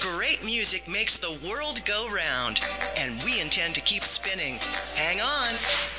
Great music makes the world go round, and we intend to keep spinning. Hang on.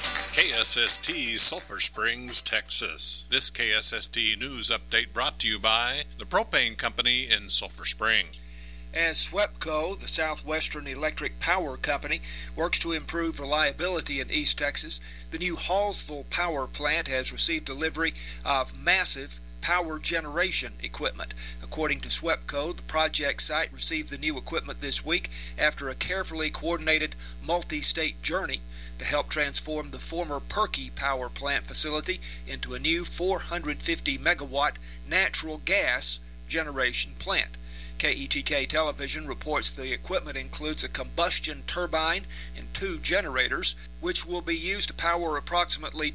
KSST, Sulphur Springs, Texas. This KSST news update brought to you by the Propane Company in Sulphur Springs. As SWEPCO, the Southwestern Electric Power Company, works to improve reliability in East Texas, the new Hallsville Power Plant has received delivery of massive power generation equipment. According to SWEPCO, the project site received the new equipment this week after a carefully coordinated multi-state journey to help transform the former Perky Power Plant facility into a new 450-megawatt natural gas generation plant. KETK Television reports the equipment includes a combustion turbine and 2 generators, which will be used to power approximately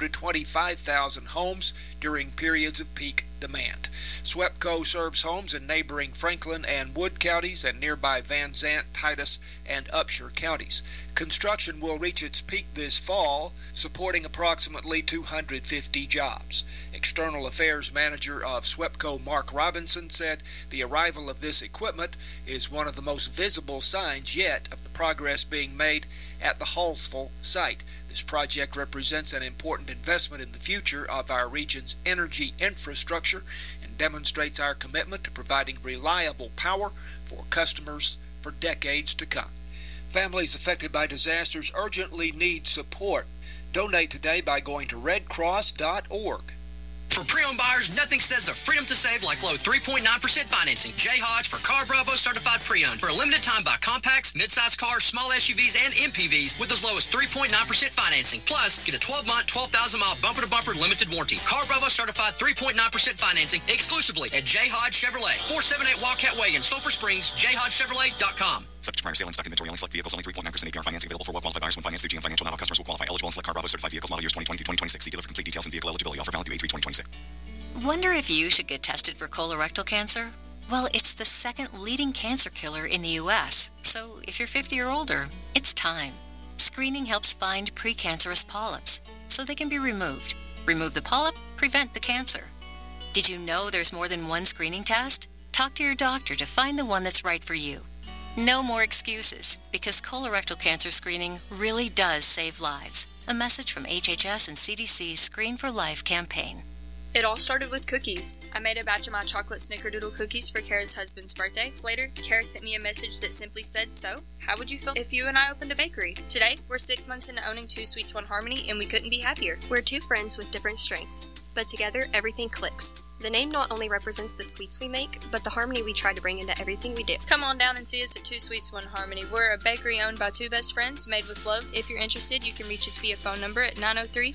225,000 homes during periods of peak demand. SWEPCO serves homes in neighboring Franklin and Wood counties and nearby Van Zant, Titus, and Upshur counties. Construction will reach its peak this fall, supporting approximately 250 jobs. External Affairs Manager of SWEPCO, Mark Robinson, said the arrival of this equipment is one of the most visible signs yet of the progress being made at the Hallsville site. This project represents an important investment in the future of our region's energy infrastructure and demonstrates our commitment to providing reliable power for customers for decades to come. Families affected by disasters urgently need support. Donate today by going to redcross.org. For pre-owned buyers, nothing says the freedom to save like low 3.9% financing. J. Hodge for Car Bravo certified pre-owned. For a limited time, buy compacts, mid-size cars, small SUVs, and MPVs with as low as 3.9% financing. Plus, get a 12-month, 12,000-mile bumper-to-bumper limited warranty. Car Bravo certified 3.9% financing exclusively at J. Hodge Chevrolet. 478 Wildcat Way in Sulphur Springs, jhodgechevrolet.com. Subject to prior sale and stock inventory only. Select vehicles only. 3.9% APR financing available for well-qualified buyers when financed through GM Financial. Now customers will qualify. Eligible and select Car Bravo certified vehicles model years 2020 to 2026. See dealer for complete details and vehicle eligibility. Offer valid through A3 2026. Wonder if you should get tested for colorectal cancer? Well, it's the second leading cancer killer in the U.S., so if you're 50 or older, it's time. Screening helps find precancerous polyps so they can be removed. Remove the polyp, prevent the cancer. Did you know there's more than one screening test? Talk to your doctor to find the one that's right for you. No more excuses, because colorectal cancer screening really does save lives. A message from HHS and CDC's Screen for Life campaign. It all started with cookies. I made a batch of my chocolate snickerdoodle cookies for Kara's husband's birthday. Later, Kara sent me a message that simply said, "So, how would you feel if you and I opened a bakery?" Today, we're 6 months into owning Two Sweets, One Harmony, and we couldn't be happier. We're two friends with different strengths, but together, everything clicks. The name not only represents the sweets we make, but the harmony we try to bring into everything we do. Come on down and see us at Two Sweets, One Harmony. We're a bakery owned by two best friends, made with love. If you're interested, you can reach us via phone number at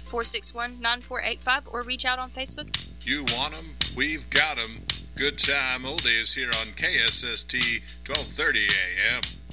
903-461-9485 or reach out on Facebook. You want 'em? We've got 'em. Good time oldies here on KSST 1230 AM.